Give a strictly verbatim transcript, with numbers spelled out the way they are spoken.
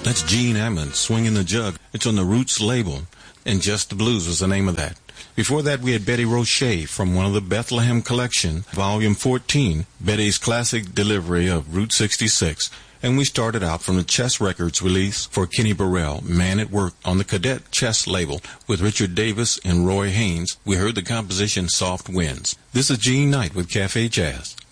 That's Gene Ammon, Swinging the Jug. It's on the Roots label, and Just the Blues was the name of that. Before that, we had Betty Roche from one of the Bethlehem Collection, Volume fourteen, Betty's classic delivery of Route sixty-six. And we started out from the Chess Records release for Kenny Burrell, Man at Work, on the Cadet Chess label with Richard Davis and Roy Haynes. We heard the composition Soft Winds. This is Gene Knight with Cafe Jazz.